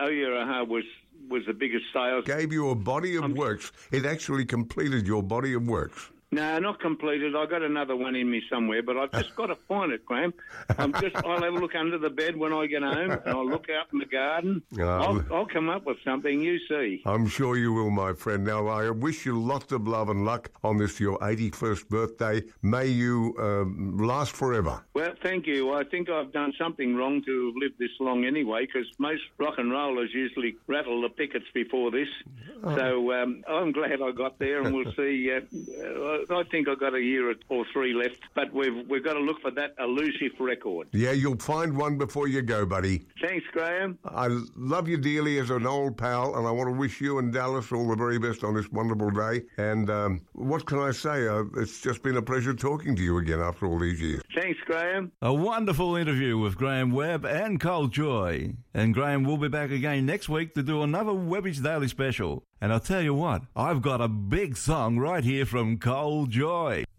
Oh Yeah Aha was the biggest sales. Gave you a body of works. It actually completed your body of works. No, not completed. I got another one in me somewhere, but I've just got to find it, Graham. I'll have a look under the bed when I get home, and I'll look out in the garden. I'll come up with something, you see. I'm sure you will, my friend. Now, I wish you lots of love and luck on this, your 81st birthday. May you last forever. Well, thank you. I think I've done something wrong to have lived this long anyway, because most rock and rollers usually rattle the pickets before this. So I'm glad I got there, and we'll see. I think I've got a year or three left, but we've got to look for that elusive record. Yeah, you'll find one before you go, buddy. Thanks, Graham. I love you dearly as an old pal, and I want to wish you and Dallas all the very best on this wonderful day. And what can I say? It's just been a pleasure talking to you again after all these years. Thanks, Graham. A wonderful interview with Graham Webb and Cole Joy. And Graham will be back again next week to do another Webbage Daily special. And I'll tell you what, I've got a big song right here from Cole Joy.